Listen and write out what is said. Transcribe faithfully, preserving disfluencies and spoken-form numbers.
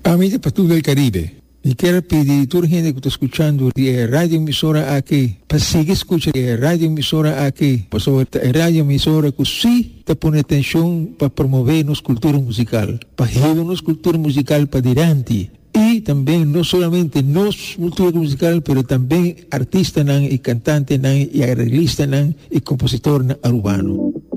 Amiga Pastor del Caribe, y quiero pedir a toda la gente que está escuchando de radio emisora aquí, para seguir escuchando de radio emisora aquí, pues sobre radio emisora que sí te pone atención para promover nuestra cultura musical, para llevar nuestra cultura musical para adelante. Y también no solamente nuestra cultura musical, pero también artistas y cantantes y arreglistas y compositores urbanos.